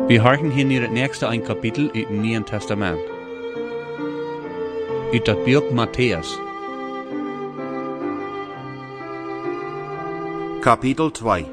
Wir harken hier in het nächste ein Kapitel uit het Nieuwe Testament. Uit dat boek Matthäus. Kapitel 2.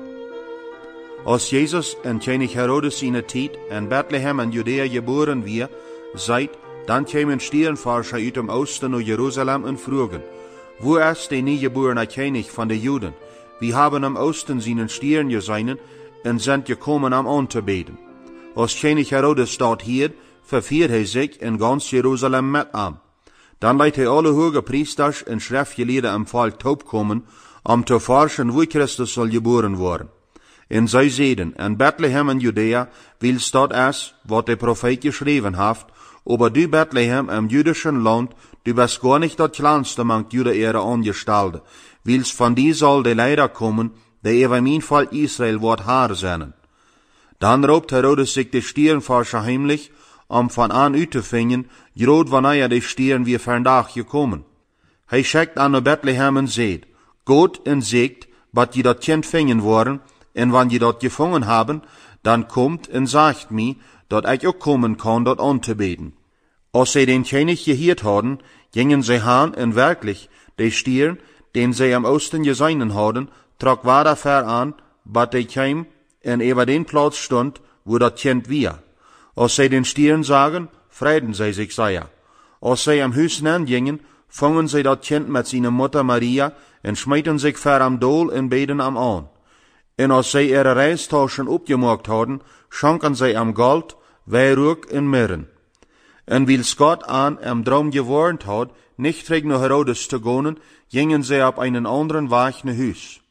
Als Jezus in König Herodes seine Tijd in Bethlehem in Judäa geboren wir, seid, dann kämen Stierenforscher uit dem Osten naar Jerusalem en vroegen, wo ist der niegeborene König von den Juden? Wir haben am Osten seinen Stieren gesehen und sind gekommen, am anzubeten. Als König Herodes dort hielt, verfiert sich in ganz Jerusalem mit am. Dann leidt alle hoge Priesters en schriftgeleerden am Volk opkomen, om te forschen wo Christus soll geboren worden. En zij zeiden, in Bethlehem in Judäa, wils dat is, wat de Prophet geschreven heeft, aber du Bethlehem im jüdischen Land, du bist gar nicht das kleinste mang Jude ihre Angestalte, wils von die soll der Leider kommen, der über mein Volk Israel wird Haar sein. Dann roept Herodes sich de Stierenforscher heimlich, von an uit te vinden, groot wanneer de Stieren weer vandaag gekomen. Hij schickt an Bethlehem en zegt, Gott en zegt, wat je dat kind vingen worden, en wanneer je dat gevangen hebben, dan komt en zegt mij, dat ik ook komen kan dat aan te beten. Als zij den König gehiert hadden, gingen zij haan en werkelijk, de Stieren, den zij am Osten gesehen hadden, trok wader ver aan, bat de kwam en über den Platz stond, wo dat kind wir. Als zij den Stieren sagen, freiden zij zich sehr. Als zij am Huis gingen, vangen zij dat kind met zijn Mutter Maria en smeten zich ver am Dool en beden am aan. En als zij ihre Reistaschen opgemaakt hadden, schanken zij am Gold, Weihrauch en Mirren. En wils Gott am Traum gewarnt had, nicht terug naar Herodes te gaan, gingen zij op einen anderen Weg naar huis.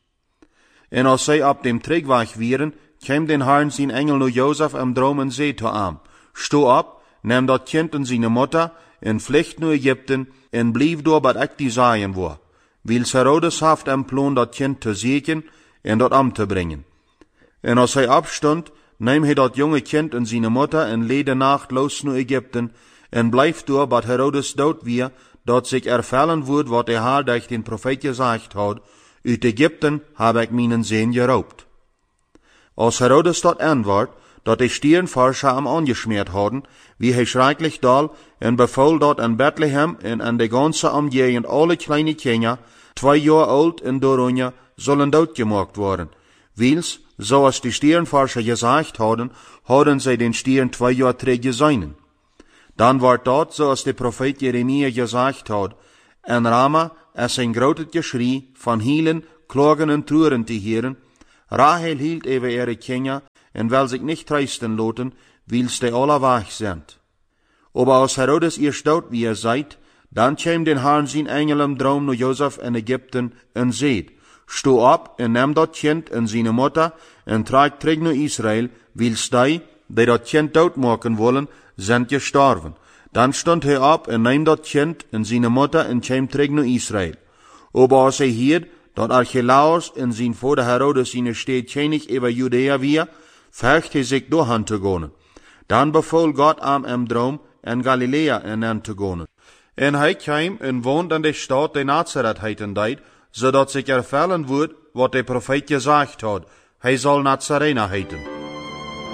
En als zij op dem Trägweg wieren, kwam den Herrn zijn Engel naar Josef am Traum en zei te am, Sto op, neem dat kind en zijn Mutter, en vlucht naar Egypten, en blieb door wat ik die zeggen wil. Wils Herodes haft am Plan dat kind te zieken, en dat am te brengen. En als hij opstond, neem hij dat jonge kind en zijn Mutter en leed de nacht los naar Egypten, en blijft door wat Herodes dood weer, dat zich ervallen wordt wat hij haar durch den Prophet gezegd had, uit Egypten heb ik mijn Zeen geraubt. Als Herodes dat antwoord, dat de Stierenforscher am angeschmiert hadden, wie hij schrecklich dal, en beval dat in Bethlehem en in de ganze Umgegend alle kleine Kinder, 2 Jahre alt en daaronder, zullen doodgemaakt worden. Wils, zoals de Stierenforscher gezegd hadden, hadden zij den Stieren 2 Jahre terug gezien. Dan wordt dat, zoals de profeet Jeremia gezegd had, en Rama is een groot geschrei van hielen, klagen en treuren te heren. Rahel hield over ihre Kinder en wil zich nicht trösten laten, wils die alle weg sind. Aber als Herodes eerst dood wie seid, dan kwam den Herrn zijn Engel im Traum naar Josef in Egypten en zeid, Sto op en neem dat kind en zijn Mutter en trag terug naar Israël, wils die dat kind doodmaken willen, sind gestorven. Dan stond hij op en neem dat kind en zijn Mutter en kwam terug naar Israël. Aber als hij hierd, dat Archelaus en zijn vader Herodes zijn stad König über Judäa weer, vergt hij zich doorheen te gaan. Dan beval God am im Traum in Galilea en te gaan. En hij kwam en woont in de stad de Nazareth heiten deed, zodat zich ervallen wordt wat de profeet gezegd had. Hij zal Nazarener heiten.